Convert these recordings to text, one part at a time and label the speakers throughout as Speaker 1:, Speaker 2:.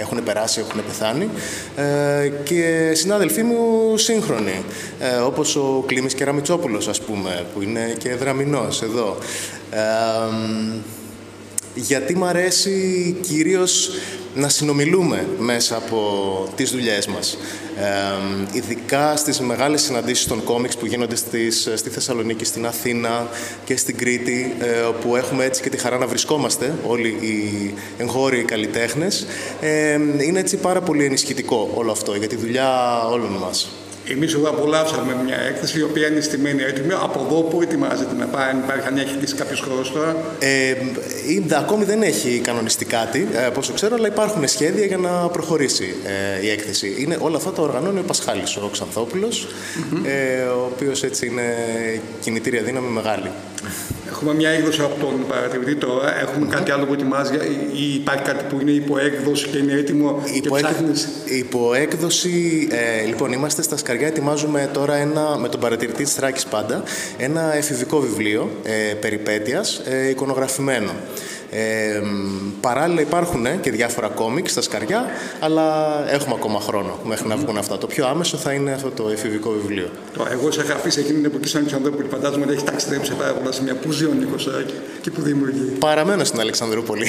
Speaker 1: έχουν περάσει, έχουν πεθάνει, και συνάδελφοί μου σύγχρονοι, όπως ο Κλήμης Κεραμιτσόπουλος, ας πούμε, που είναι και δραμηνός εδώ. Γιατί μ' αρέσει κυρίως να συνομιλούμε μέσα από τις δουλειές μας. Ειδικά στις μεγάλες συναντήσεις των κόμιξ που γίνονται στη Θεσσαλονίκη, στην Αθήνα και στην Κρήτη, όπου έχουμε έτσι και τη χαρά να βρισκόμαστε όλοι οι εγχώροι καλλιτέχνες. Είναι έτσι πάρα πολύ ενισχυτικό όλο αυτό για τη δουλειά όλων μας.
Speaker 2: Εμείς εδώ απολαύσαμε μια έκθεση η οποία είναι στημένη έτοιμη. Από εδώ που ετοιμάζεται να πάει, αν έχει κλείσει κάποιος χρόνος τώρα?
Speaker 1: Ακόμη δεν έχει κανονιστεί κάτι, πόσο ξέρω, αλλά υπάρχουν σχέδια για να προχωρήσει η έκθεση. Όλα αυτά τα οργανώνει ο Πασχάλης, ο Ξανθόπουλος, ο οποίος έτσι είναι κινητήρια δύναμη μεγάλη.
Speaker 2: Έχουμε μια έκδοση από τον παρατηρητή τώρα. Έχουμε κάτι άλλο που ετοιμάζει, ή υπάρχει κάτι που είναι υποέκδοση και είναι έτοιμο και ψάχνεις?
Speaker 1: Υποέκδοση, λοιπόν, είμαστε στα Σκαριά, ετοιμάζουμε τώρα με τον παρατηρητή της Θράκης πάντα, ένα εφηβικό βιβλίο περιπέτειας, εικονογραφημένο. Παράλληλα υπάρχουν και διάφορα κόμιξ στα Σκαριά, αλλά έχουμε ακόμα χρόνο μέχρι να βγουν αυτά. Το πιο άμεσο θα είναι αυτό το εφηβικό βιβλίο.
Speaker 2: Εγώ σε είχα αφήσει εκείνη την εποχή στον Αλεξανδρούπολη. Φαντάζομαι ότι έχει ταξιδέψει πάρα πολλά σημεία. Πού ζει ο Νίκος και που δημιουργεί?
Speaker 1: Παραμένω στην Αλεξανδρούπολη.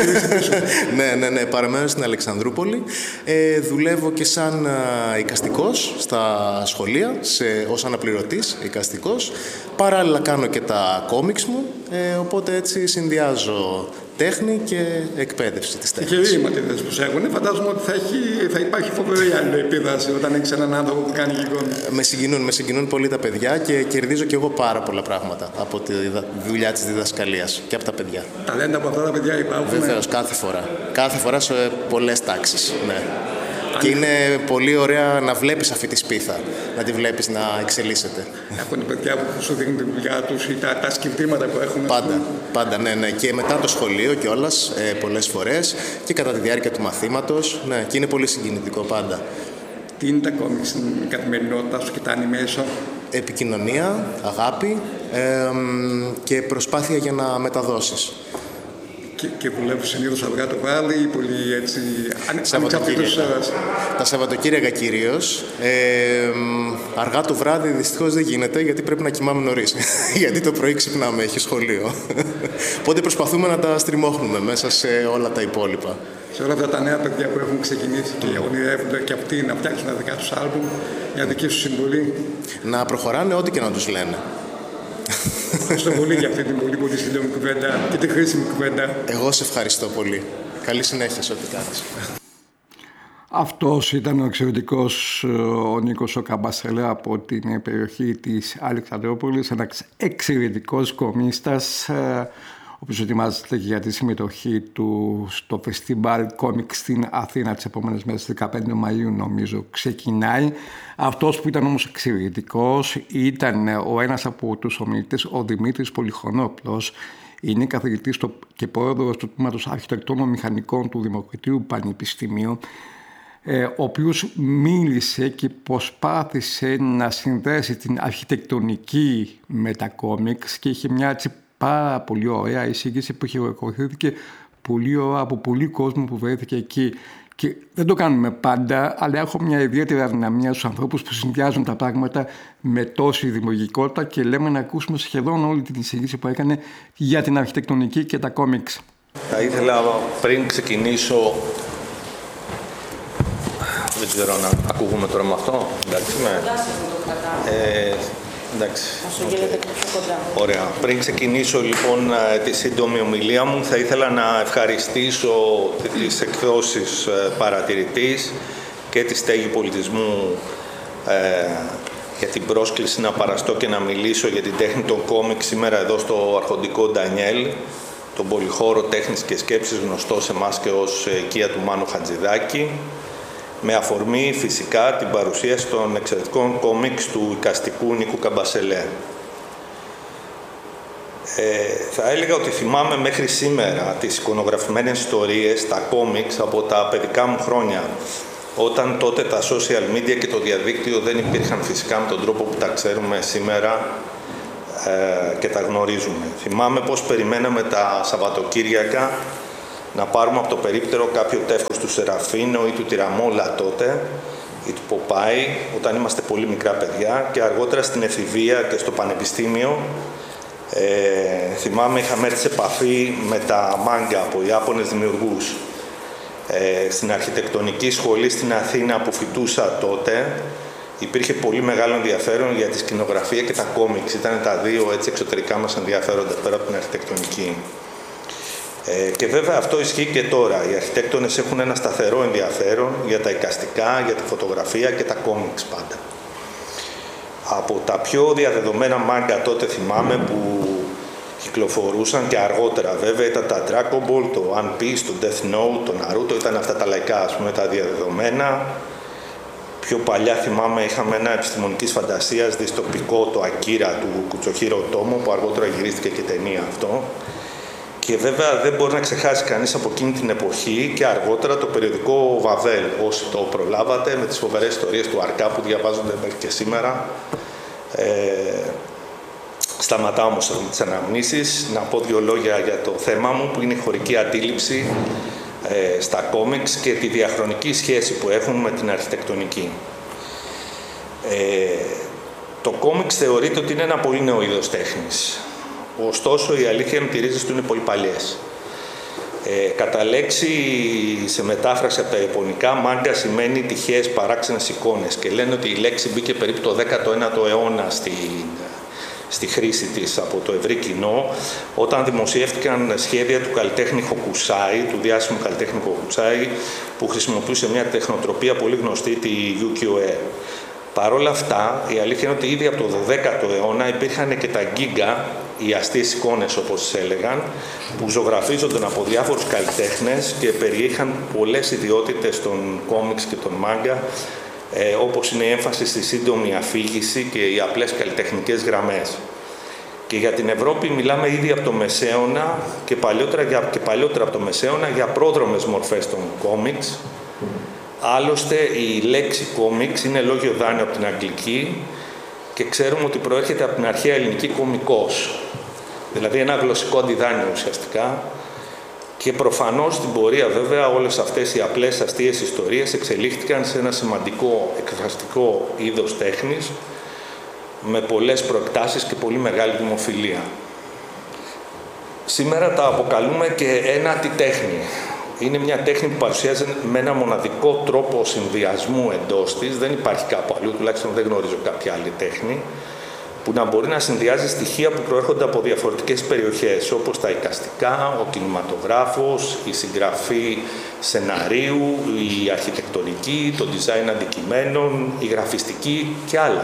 Speaker 1: Ναι, παραμένω στην Αλεξανδρούπολη. Δουλεύω και σαν εικαστικός στα σχολεία, ως αναπληρωτής εικαστικός. Παράλληλα κάνω και τα κόμιξ μου, οπότε έτσι συνδυάζω τέχνη και εκπαίδευση της τέχνης.
Speaker 2: Και οι μαθητές που σε έχουν, φαντάζομαι ότι θα υπάρχει φοβερή αλληλεπίδραση όταν έχεις έναν άνθρωπο που κάνει εικόνα.
Speaker 1: Με συγκινούν πολύ τα παιδιά και κερδίζω κι εγώ πάρα πολλά πράγματα από τη δουλειά της διδασκαλίας και από τα παιδιά.
Speaker 2: Ταλέντα από αυτά τα παιδιά υπάρχουν?
Speaker 1: Βεβαίως, κάθε φορά. Κάθε φορά σε πολλές τάξεις, ναι. Και είναι πολύ ωραία να βλέπεις αυτή τη σπίθα, να τη βλέπεις να εξελίσσεται.
Speaker 2: Έχουν παιδιά που σου δίνουν τη δουλειά τους ή τα σκεπτήματα που έχουν?
Speaker 1: Πάντα, ναι. Και μετά το σχολείο κιόλας, πολλές φορές, και κατά τη διάρκεια του μαθήματος, ναι, και είναι πολύ συγκινητικό πάντα.
Speaker 2: Τι είναι τα κόμιξ στην καθημερινότητά σου και τα animation?
Speaker 1: Επικοινωνία, αγάπη και προσπάθεια για να μεταδώσεις.
Speaker 2: Και δουλεύω συνήθως αυγά το βράδυ ή πολύ έτσι ανεξαρτήτως?
Speaker 1: Τα Σαββατοκύριακα κυρίως. Αργά το βράδυ δυστυχώς δεν γίνεται, γιατί πρέπει να κοιμάμαι νωρίς. Γιατί το πρωί ξυπνάμε, έχει σχολείο. Οπότε προσπαθούμε να τα στριμώχνουμε μέσα σε όλα τα υπόλοιπα.
Speaker 2: Σε όλα αυτά τα νέα παιδιά που έχουν ξεκινήσει και ονειρεύονται και αυτοί να φτιάξουν τα δικά τους άλμπουμ, μια δική σου συμβολή?
Speaker 1: Να προχωράνε ό,τι και να τους λένε.
Speaker 2: Ευχαριστώ πολύ για αυτή την πολύ σύντομη κουβέντα και τη χρήσιμη κουβέντα.
Speaker 1: Εγώ σε ευχαριστώ πολύ. Καλή συνέχεια σε ό,τι κάνεις.
Speaker 3: Αυτός ήταν ο εξαιρετικός ο Νίκος ο Καμπασελέ από την περιοχή της Αλεξανδρούπολης, ένας εξαιρετικός κομίστας, ο οποίος ετοιμάζεται για τη συμμετοχή του στο φεστιβάλ κόμικ στην Αθήνα τις επόμενες μέρες, 15 Μαΐου νομίζω ξεκινάει. Αυτός που ήταν όμως εξαιρετικός ήταν ο ένας από τους ομιλητές, ο Δημήτρης Πολυχρονόπουλος. Είναι καθηγητής και πρόεδρος του τμήματος Αρχιτεκτόνων Μηχανικών του Δημοκρατίου Πανεπιστημίου, ο οποίος μίλησε και προσπάθησε να συνδέσει την αρχιτεκτονική με τα κόμιξ και είχε μια έτσι πάρα πολύ ωραία εισήγηση που χειροκροτήθηκε πολύ ωραία από πολλοί κόσμο που βρέθηκε εκεί. Και δεν το κάνουμε πάντα, αλλά έχω μια ιδιαίτερη αδυναμία στους ανθρώπους που συνδυάζουν τα πράγματα με τόση δημιουργικότητα και λέμε να ακούσουμε σχεδόν όλη την εισήγηση που έκανε για την αρχιτεκτονική και τα κόμιξ.
Speaker 4: Θα ήθελα πριν ξεκινήσω... Δεν ξέρω να ακούγουμε τώρα με αυτό. Εντάξει, εντάξει.
Speaker 5: Όσο γίνεται πιο κοντά.
Speaker 4: Ωραία. Πριν ξεκινήσω λοιπόν τη σύντομη ομιλία μου, θα ήθελα να ευχαριστήσω τις εκδόσεις Παρατηρητής και τη Στέγη Πολιτισμού για την πρόσκληση να παραστώ και να μιλήσω για την τέχνη των κόμικ σήμερα εδώ στο Αρχοντικό Ντανιέλ, τον πολυχώρο τέχνης και σκέψης γνωστό σε εμάς και ως οικία του Μάνου Χατζηδάκη, με αφορμή φυσικά την παρουσίαση των εξαιρετικών κόμιξ του εικαστικού Νίκου Καμπασελέ. Θα έλεγα ότι θυμάμαι μέχρι σήμερα τις εικονογραφημένες ιστορίες, τα κόμιξ από τα παιδικά μου χρόνια, όταν τότε τα social media και το διαδίκτυο δεν υπήρχαν φυσικά με τον τρόπο που τα ξέρουμε σήμερα και τα γνωρίζουμε. Θυμάμαι πώς περιμέναμε τα Σαββατοκύριακα να πάρουμε από το περίπτερο κάποιο τεύχος του Σεραφίνο ή του Τυραμόλα τότε, ή του Ποπάη, όταν είμαστε πολύ μικρά παιδιά, και αργότερα στην εφηβεία και στο πανεπιστήμιο. Θυμάμαι είχαμε έρθει σε επαφή με τα μάγκα από Ιάπωνες δημιουργούς. Στην αρχιτεκτονική σχολή στην Αθήνα που φοιτούσα τότε, υπήρχε πολύ μεγάλο ενδιαφέρον για τη σκηνογραφία και τα κόμιξ. Ήταν τα δύο έτσι εξωτερικά μας ενδιαφέροντα πέρα από την αρχιτεκτονική. Και βέβαια αυτό ισχύει και τώρα. Οι αρχιτέκτονες έχουν ένα σταθερό ενδιαφέρον για τα εικαστικά, για τη φωτογραφία και τα κόμιξ πάντα. Από τα πιο διαδεδομένα μάγκα τότε θυμάμαι που κυκλοφορούσαν και αργότερα βέβαια ήταν τα Dragon Ball, το One Piece, το Death Note, το Naruto, ήταν αυτά τα λαϊκά, ας πούμε, τα διαδεδομένα. Πιο παλιά θυμάμαι είχαμε ένα επιστημονικής φαντασίας δυστοπικό, το Akira του Κουτσοχίρο Τόμο, που αργότερα γυρίστηκε και ταινία αυτό. Και βέβαια δεν μπορεί να ξεχάσει κανείς από εκείνη την εποχή και αργότερα το περιοδικό Βαβέλ, όσοι το προλάβατε, με τις φοβερές ιστορίες του Αρκά που διαβάζονται μέχρι και σήμερα. Σταματάω όμως με τις αναμνήσεις, να πω δύο λόγια για το θέμα μου, που είναι η χωρική αντίληψη στα κόμιξ και τη διαχρονική σχέση που έχουν με την αρχιτεκτονική. Το κόμιξ θεωρείται ότι είναι ένα πολύ νέο είδος τέχνης. Ωστόσο, η αλήθεια είναι ότι οι ρίζες του είναι πολύ παλιές. Κατά λέξη, σε μετάφραση από τα ιαπωνικά, μάγκα σημαίνει τυχαίες παράξενες εικόνες και λένε ότι η λέξη μπήκε περίπου το 19ο αιώνα στη χρήση της από το ευρύ κοινό, όταν δημοσιεύτηκαν σχέδια του καλλιτέχνη Hokusai, του διάσημου καλλιτέχνη Hokusai, που χρησιμοποιούσε μια τεχνοτροπία πολύ γνωστή, τη ukiyo-e. Παρ' όλα αυτά, η αλήθεια είναι ότι ήδη από το 12ο αιώνα υπήρχαν και τα γκίγκα, οι αστείες εικόνες όπως τις έλεγαν, που ζωγραφίζονταν από διάφορους καλλιτέχνες και περιείχαν πολλές ιδιότητες των κόμιξ και των μάγκα, όπως είναι η έμφαση στη σύντομη αφήγηση και οι απλές καλλιτεχνικές γραμμές. Και για την Ευρώπη μιλάμε ήδη από το Μεσαίωνα και παλιότερα από το Μεσαίωνα για πρόδρομες μορφές των κόμιξ. Άλλωστε, η λέξη κόμιξ είναι λόγιο δάνειο από την αγγλική και ξέρουμε ότι προέρχεται από την αρχαία ελληνική κομικός, δηλαδή ένα γλωσσικό αντιδάνειο ουσιαστικά. Και προφανώς στην πορεία βέβαια όλες αυτές οι απλές αστείες ιστορίες εξελίχθηκαν σε ένα σημαντικό εκφραστικό είδος τέχνης με πολλές προεκτάσεις και πολύ μεγάλη δημοφιλία. Σήμερα τα αποκαλούμε και ένατη τέχνη. Είναι μια τέχνη που παρουσιάζεται με ένα μοναδικό τρόπο συνδυασμού εντός της. Δεν υπάρχει κάπου αλλού, τουλάχιστον δεν γνωρίζω κάποια άλλη τέχνη, που να μπορεί να συνδυάζει στοιχεία που προέρχονται από διαφορετικές περιοχές, όπως τα εικαστικά, ο κινηματογράφος, η συγγραφή σεναρίου, η αρχιτεκτονική, το design αντικειμένων, η γραφιστική και άλλα.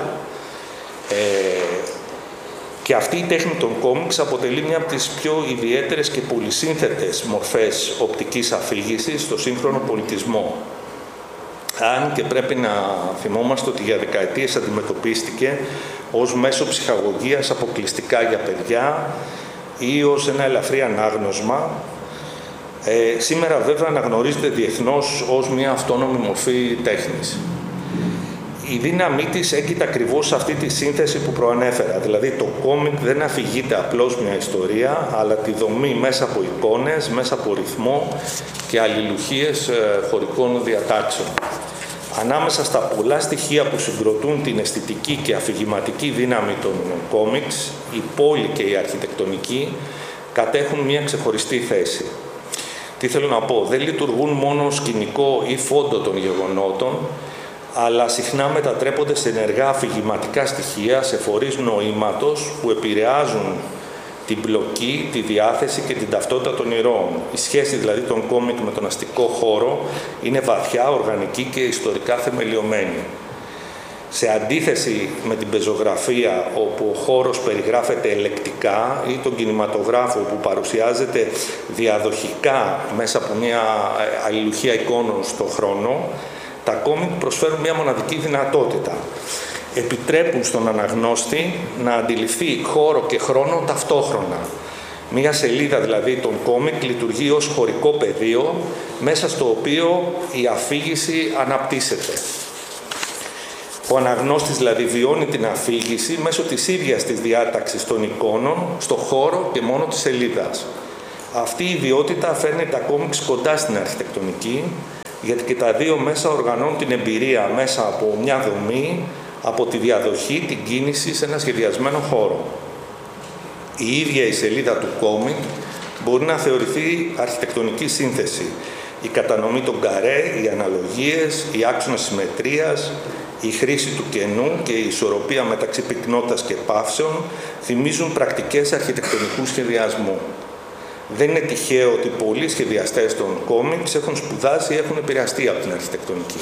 Speaker 4: Και αυτή η τέχνη των κόμιξ αποτελεί μια από τις πιο ιδιαίτερες και πολυσύνθετες μορφές οπτικής αφήγησης στο σύγχρονο πολιτισμό. Αν και πρέπει να θυμόμαστε ότι για δεκαετίες αντιμετωπίστηκε ως μέσο ψυχαγωγίας αποκλειστικά για παιδιά ή ως ένα ελαφρύ ανάγνωσμα, σήμερα βέβαια αναγνωρίζεται διεθνώς ως μια αυτόνομη μορφή τέχνης. Η δύναμή της έγκυται ακριβώς σε αυτή τη σύνθεση που προανέφερα. Δηλαδή το κόμικ δεν αφηγείται απλώς μια ιστορία, αλλά τη δομή μέσα από εικόνες, μέσα από ρυθμό και αλληλουχίες χωρικών διατάξεων. Ανάμεσα στα πολλά στοιχεία που συγκροτούν την αισθητική και αφηγηματική δύναμη των κόμιξ, η πόλη και η αρχιτεκτονική κατέχουν μια ξεχωριστή θέση. Τι θέλω να πω, δεν λειτουργούν μόνο σκηνικό ή φόντο των γεγονότων, αλλά συχνά μετατρέπονται σε ενεργά αφηγηματικά στοιχεία, σε φορείς νοήματος που επηρεάζουν την πλοκή, τη διάθεση και την ταυτότητα των ηρώων. Η σχέση δηλαδή των κόμικ με τον αστικό χώρο είναι βαθιά, οργανική και ιστορικά θεμελιωμένη. Σε αντίθεση με την πεζογραφία, όπου ο χώρος περιγράφεται ελεκτικά, ή τον κινηματογράφο που παρουσιάζεται διαδοχικά μέσα από μια αλληλουχία εικόνων στον χρόνο, τα κόμικ προσφέρουν μια μοναδική δυνατότητα. Επιτρέπουν στον αναγνώστη να αντιληφθεί χώρο και χρόνο ταυτόχρονα. Μία σελίδα δηλαδή των κόμικ λειτουργεί ως χωρικό πεδίο, μέσα στο οποίο η αφήγηση αναπτύσσεται. Ο αναγνώστης δηλαδή βιώνει την αφήγηση μέσω της ίδιας της διάταξης των εικόνων, στο χώρο και μόνο της σελίδας. Αυτή η ιδιότητα φέρνει τα κόμιξ κοντά στην αρχιτεκτονική, γιατί και τα δύο μέσα οργανώνουν την εμπειρία μέσα από μια δομή, από τη διαδοχή, την κίνηση σε ένα σχεδιασμένο χώρο. Η ίδια η σελίδα του κόμικ μπορεί να θεωρηθεί αρχιτεκτονική σύνθεση. Η κατανομή των καρέ, οι αναλογίες, οι άξονες συμμετρίας, η χρήση του κενού και η ισορροπία μεταξύ πυκνότητας και παύσεων θυμίζουν πρακτικές αρχιτεκτονικού σχεδιασμού. Δεν είναι τυχαίο ότι πολλοί σχεδιαστές των κόμιξ έχουν σπουδάσει ή έχουν επηρεαστεί από την αρχιτεκτονική.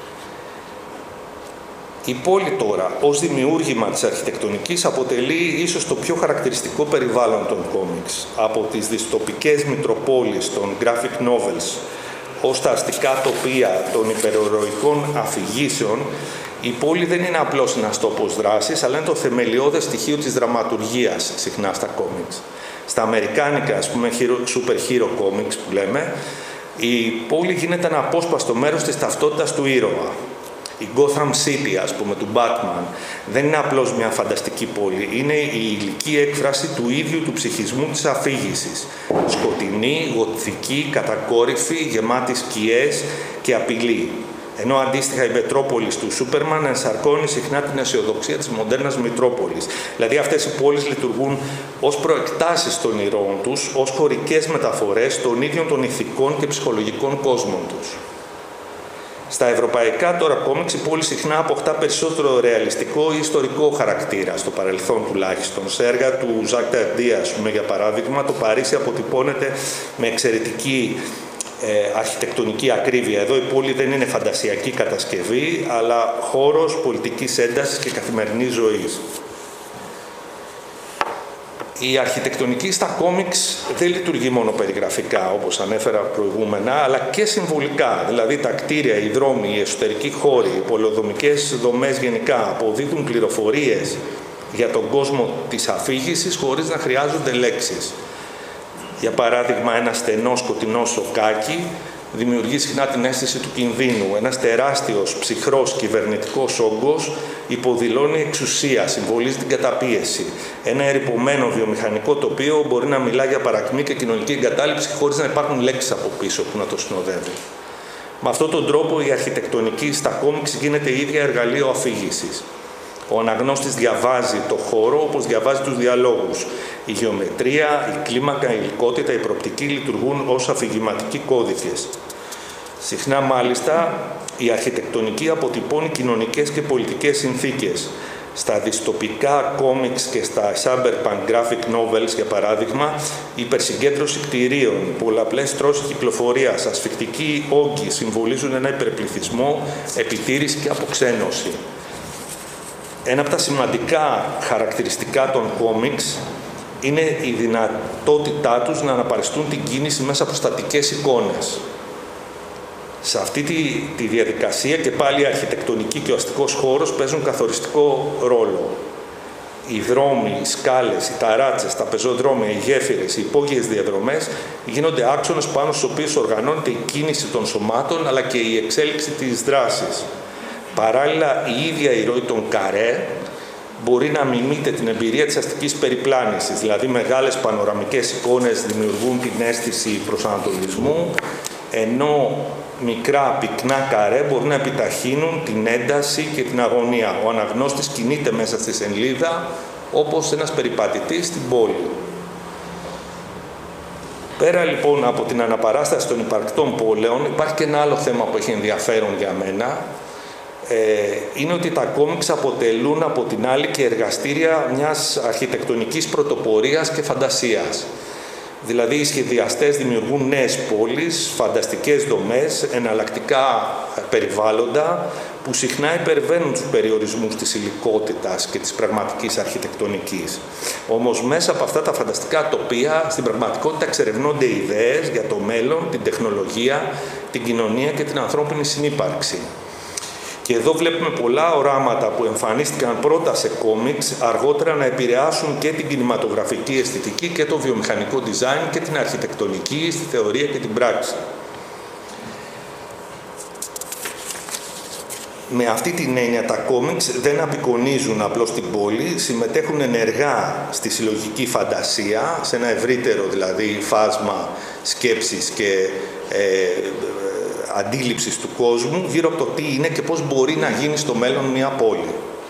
Speaker 4: Η πόλη τώρα, ως δημιούργημα της αρχιτεκτονικής, αποτελεί ίσως το πιο χαρακτηριστικό περιβάλλον των κόμιξ. Από τις δυστοπικές μητροπόλεις των graphic novels ως τα αστικά τοπία των υπερηρωικών αφηγήσεων, η πόλη δεν είναι απλώς ένας τόπος δράσης, αλλά είναι το θεμελιώδες στοιχείο της δραματουργίας, συχνά στα κόμιξ. Στα αμερικάνικα, ας πούμε, super hero comics που λέμε, η πόλη γίνεται ένα απόσπαστο μέρος της ταυτότητας του ήρωα. Η Gotham City, ας πούμε, του Batman, δεν είναι απλώς μια φανταστική πόλη. Είναι η υλική έκφραση του ίδιου του ψυχισμού της αφήγησης. Σκοτεινή, γοτθική, κατακόρυφη, γεμάτη σκιές και απειλή. Ενώ αντίστοιχα η Μετρόπολης του Σούπερμαν ενσαρκώνει συχνά την αισιοδοξία της μοντέρνας Μητρόπολης. Δηλαδή αυτές οι πόλεις λειτουργούν ως προεκτάσεις των ηρώων τους, ως χωρικές μεταφορές των ίδιων των ηθικών και ψυχολογικών κόσμων τους. Στα ευρωπαϊκά τώρα κόμιξ η πόλη συχνά αποκτά περισσότερο ρεαλιστικό ή ιστορικό χαρακτήρα, στο παρελθόν τουλάχιστον. Σε έργα του Ζακ Νταρντί, ας πούμε, για παράδειγμα, το Παρίσι αποτυπώνεται με εξαιρετική αρχιτεκτονική ακρίβεια. Εδώ η πόλη δεν είναι φαντασιακή κατασκευή, αλλά χώρος πολιτικής έντασης και καθημερινής ζωής. Η αρχιτεκτονική στα κόμιξ δεν λειτουργεί μόνο περιγραφικά, όπως ανέφερα προηγούμενα, αλλά και συμβολικά. Δηλαδή τα κτίρια, οι δρόμοι, οι εσωτερικοί χώροι, οι πολεοδομικές δομές γενικά αποδίδουν πληροφορίες για τον κόσμο της αφήγησης χωρίς να χρειάζονται λέξεις. Για παράδειγμα, ένα στενό σκοτεινό σοκάκι δημιουργεί συχνά την αίσθηση του κινδύνου. Ένας τεράστιος, ψυχρός κυβερνητικός όγκος υποδηλώνει εξουσία, συμβολίζει την καταπίεση. Ένα ερειπωμένο βιομηχανικό τοπίο μπορεί να μιλά για παρακμή και κοινωνική εγκατάλειψη χωρίς να υπάρχουν λέξεις από πίσω που να το συνοδεύει. Με αυτόν τον τρόπο η αρχιτεκτονική στα κόμιξ γίνεται ίδια εργαλείο αφήγησης. Ο αναγνώστης διαβάζει το χώρο όπως διαβάζει τους διαλόγους. Η γεωμετρία, η κλίμακα, η υλικότητα, η προοπτική λειτουργούν ως αφηγηματικοί κώδικες. Συχνά μάλιστα η αρχιτεκτονική αποτυπώνει κοινωνικές και πολιτικές συνθήκες. Στα δυστοπικά κόμιξ και στα cyberpunk graphic novels, για παράδειγμα, η υπερσυγκέντρωση κτηρίων, πολλαπλές τρώσεις κυκλοφορίας, ασφυκτικοί όγκοι συμβολίζουν ένα υπερπληθυσμό, επιτήρηση και αποξένωση. Ένα από τα σημαντικά χαρακτηριστικά των κόμιξ είναι η δυνατότητά τους να αναπαριστούν την κίνηση μέσα από στατικές εικόνες. Σε αυτή τη διαδικασία και πάλι η αρχιτεκτονική και ο αστικός χώρος παίζουν καθοριστικό ρόλο. Οι δρόμοι, οι σκάλες, οι ταράτσες, τα πεζοδρόμια, οι γέφυρες, οι υπόγειες διαδρομές γίνονται άξονες πάνω στους οποίους οργανώνεται η κίνηση των σωμάτων αλλά και η εξέλιξη της δράσης. Παράλληλα, η ίδια η ροή των καρέ μπορεί να μιμείται την εμπειρία της αστικής περιπλάνησης, δηλαδή μεγάλες πανοραμικές εικόνες δημιουργούν την αίσθηση προσανατολισμού, ενώ μικρά πυκνά καρέ μπορούν να επιταχύνουν την ένταση και την αγωνία. Ο αναγνώστης κινείται μέσα στη σελίδα όπως ένας περιπατητής στην πόλη. Πέρα λοιπόν από την αναπαράσταση των υπαρκτών πόλεων, υπάρχει και ένα άλλο θέμα που έχει ενδιαφέρον για μένα. Είναι ότι τα κόμιξ αποτελούν από την άλλη και εργαστήρια μιας αρχιτεκτονικής πρωτοπορίας και φαντασίας. Δηλαδή οι σχεδιαστές δημιουργούν νέες πόλεις, φανταστικές δομές, εναλλακτικά περιβάλλοντα που συχνά υπερβαίνουν τους περιορισμούς της υλικότητας και της πραγματικής αρχιτεκτονικής. Όμως μέσα από αυτά τα φανταστικά τοπία στην πραγματικότητα εξερευνώνται ιδέες για το μέλλον, την τεχνολογία, την κοινωνία και την ανθρώπινη συνύπαρξη. Και εδώ βλέπουμε πολλά οράματα που εμφανίστηκαν πρώτα σε κόμιξ, αργότερα να επηρεάσουν και την κινηματογραφική αισθητική και το βιομηχανικό design και την αρχιτεκτονική στη θεωρία και την πράξη. Με αυτή την έννοια τα κόμιξ δεν απεικονίζουν απλώς την πόλη, συμμετέχουν ενεργά στη συλλογική φαντασία, σε ένα ευρύτερο δηλαδή φάσμα σκέψης και αντίληψης του κόσμου γύρω από το τι είναι και πώς μπορεί να γίνει στο μέλλον μια πόλη.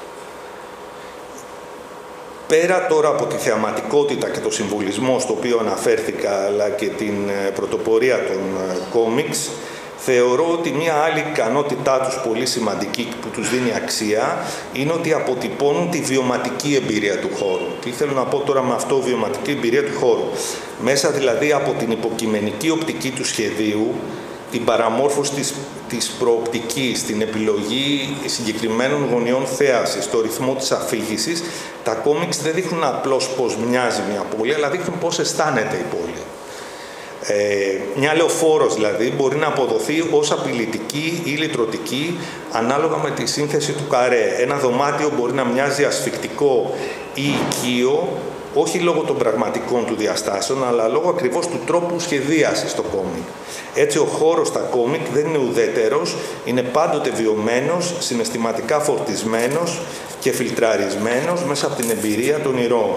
Speaker 4: Πέρα τώρα από τη θεαματικότητα και το συμβολισμό στο οποίο αναφέρθηκα, αλλά και την πρωτοπορία των κόμιξ, θεωρώ ότι μια άλλη ικανότητά τους πολύ σημαντική που τους δίνει αξία είναι ότι αποτυπώνουν τη βιωματική εμπειρία του χώρου. Τι θέλω να πω τώρα με αυτό, βιωματική εμπειρία του χώρου? Μέσα δηλαδή από την υποκειμενική οπτική του σχεδίου, την παραμόρφωση της προοπτικής, την επιλογή συγκεκριμένων γωνιών θέασης, το ρυθμό της αφήγησης, τα κόμιξ δεν δείχνουν απλώς πώς μοιάζει μια πόλη, αλλά δείχνουν πώς αισθάνεται η πόλη. Μια λεωφόρος δηλαδή μπορεί να αποδοθεί ως απειλητική ή λυτρωτική ανάλογα με τη σύνθεση του καρέ. Ένα δωμάτιο μπορεί να μοιάζει ασφικτικό ή οικείο, όχι λόγω των πραγματικών του διαστάσεων, αλλά λόγω ακριβώς του τρόπου σχεδίασης στο κόμικ. Έτσι ο χώρος στα κόμικ δεν είναι ουδέτερος, είναι πάντοτε βιωμένος, συναισθηματικά φορτισμένος και φιλτραρισμένος μέσα από την εμπειρία των ηρώων.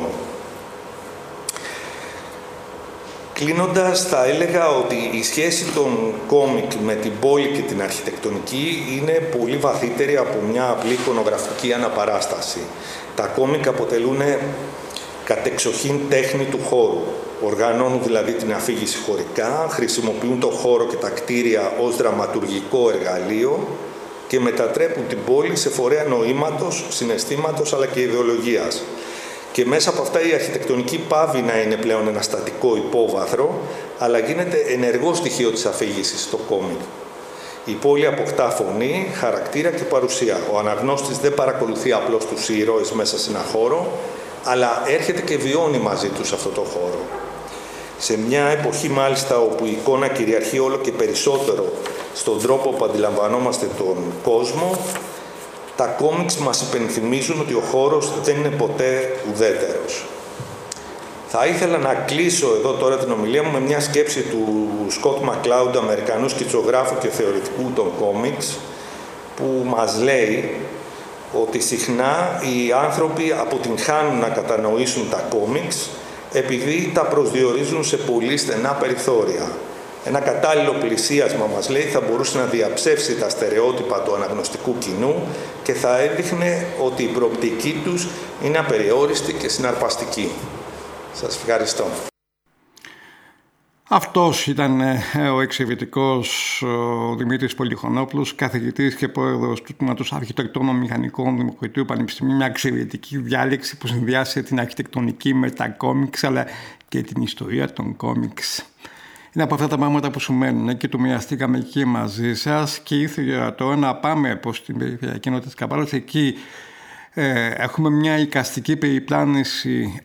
Speaker 4: Κλείνοντας, θα έλεγα ότι η σχέση των κόμικ με την πόλη και την αρχιτεκτονική είναι πολύ βαθύτερη από μια απλή εικονογραφική αναπαράσταση. Τα κόμικ αποτελούν κατεξοχήν τέχνη του χώρου. Οργανώνουν δηλαδή την αφήγηση χωρικά, χρησιμοποιούν το χώρο και τα κτίρια ως δραματουργικό εργαλείο και μετατρέπουν την πόλη σε φορέα νοήματος, συναισθήματος αλλά και ιδεολογίας. Και μέσα από αυτά η αρχιτεκτονική πάβει να είναι πλέον ένα στατικό υπόβαθρο, αλλά γίνεται ενεργό στοιχείο της αφήγησης στο κόμικ. Η πόλη αποκτά φωνή, χαρακτήρα και παρουσία. Ο αναγνώστης δεν παρακολουθεί απλώς τους ήρωες μέσα σε ένα χώρο, αλλά έρχεται και βιώνει μαζί τους αυτό το χώρο. Σε μια εποχή μάλιστα όπου η εικόνα κυριαρχεί όλο και περισσότερο στον τρόπο που αντιλαμβανόμαστε τον κόσμο, τα κόμιξ μας υπενθυμίζουν ότι ο χώρος δεν είναι ποτέ ουδέτερος. Θα ήθελα να κλείσω εδώ τώρα την ομιλία μου με μια σκέψη του Σκοτ Μακλάουντ, Αμερικανού σκητσογράφου και θεωρητικού των κόμιξ, που μας λέει ότι συχνά οι άνθρωποι αποτυγχάνουν να κατανοήσουν τα κόμιξ επειδή τα προσδιορίζουν σε πολύ στενά περιθώρια. Ένα κατάλληλο πλησίασμα, μας λέει, θα μπορούσε να διαψεύσει τα στερεότυπα του αναγνωστικού κοινού και θα έδειχνε ότι η προοπτική τους είναι απεριόριστη και συναρπαστική. Σας ευχαριστώ.
Speaker 3: Αυτός ήταν ο εξαιρετικός Δημήτρης Πολυχονόπουλος, καθηγητής και πρόεδρος του Τμήματος Αρχιτεκτόνων Μηχανικών Δημοκρατίου Πανεπιστημίου. Μια εξαιρετική διάλεξη που συνδυάζει την αρχιτεκτονική με τα κόμιξ αλλά και την ιστορία των κόμιξ. Είναι από αυτά τα πράγματα που σου μένουν και το μοιραστήκαμε εκεί μαζί σας και ήθελα τώρα να πάμε προς την περιφερειακή ενότητα της Καβάλας. Εκεί έχουμε μια εικαστική περιπλάνηση.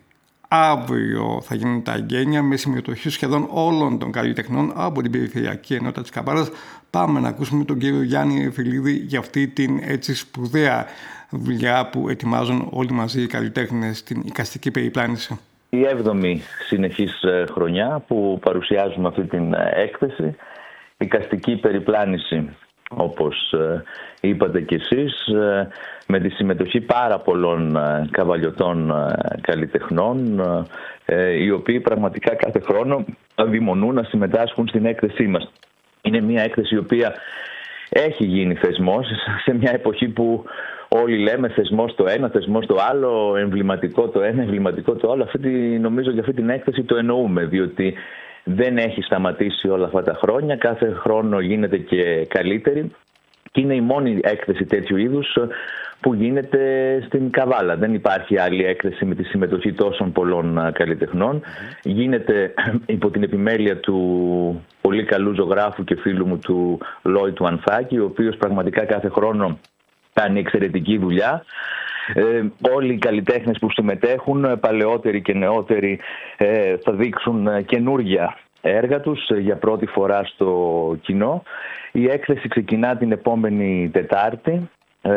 Speaker 3: Αύριο θα γίνουν τα εγγένεια με συμμετοχή σχεδόν όλων των καλλιτεχνών από την περιφερειακή ενότητα της Καβάλας. Πάμε να ακούσουμε τον κύριο Γιάννη Εφηλίδη για αυτή την έτσι σπουδαία δουλειά που ετοιμάζουν όλοι μαζί οι καλλιτέχνες στην εικαστική περιπλάνηση.
Speaker 5: Η 7η συνεχής χρονιά που παρουσιάζουμε αυτή την έκθεση, εικαστική περιπλάνηση, όπως είπατε κι εσείς, με τη συμμετοχή πάρα πολλών καβαλιωτών καλλιτεχνών, οι οποίοι πραγματικά κάθε χρόνο αδειμονούν να συμμετάσχουν στην έκθεσή μας. Είναι μια έκθεση η οποία έχει γίνει θεσμός σε μια εποχή που όλοι λέμε θεσμός το ένα, θεσμός το άλλο, εμβληματικό το ένα, εμβληματικό το άλλο. Νομίζω για αυτή την έκθεση το εννοούμε, διότι δεν έχει σταματήσει όλα αυτά τα χρόνια. Κάθε χρόνο γίνεται και καλύτερη και είναι η μόνη έκθεση τέτοιου είδους που γίνεται στην Καβάλα. Δεν υπάρχει άλλη έκθεση με τη συμμετοχή τόσων πολλών καλλιτεχνών. Γίνεται υπό την επιμέλεια του πολύ καλού ζωγράφου και φίλου μου του Λόι του Ανθάκη, ο οποίος πραγματικά κάθε χρόνο κάνει εξαιρετική δουλειά. Όλοι οι καλλιτέχνες που συμμετέχουν, παλαιότεροι και νεότεροι, θα δείξουν καινούργια έργα τους για πρώτη φορά στο κοινό. Η έκθεση ξεκινά την επόμενη Τετάρτη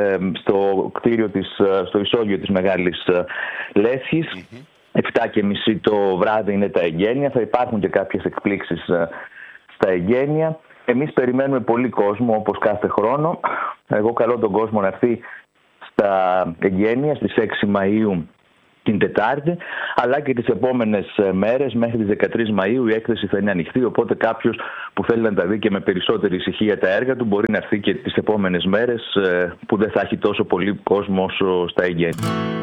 Speaker 5: στο κτίριο στο ισόγειο της Μεγάλης Λέσχης. 7:30 το βράδυ είναι τα εγγένεια. Θα υπάρχουν και κάποιες εκπλήξεις στα εγγένεια. Εμείς περιμένουμε πολύ κόσμο, όπως κάθε χρόνο. Εγώ καλώ τον κόσμο να έρθει στα εγγένεια στις 6 Μαΐου την Τετάρτη, αλλά και τις επόμενες μέρες μέχρι τις 13 Μαΐου η έκθεση θα είναι ανοιχτή, οπότε κάποιος που θέλει να τα δει και με περισσότερη ησυχία τα έργα του μπορεί να έρθει και τις επόμενες μέρες που δεν θα έχει τόσο πολύ κόσμο όσο στα εγγένεια.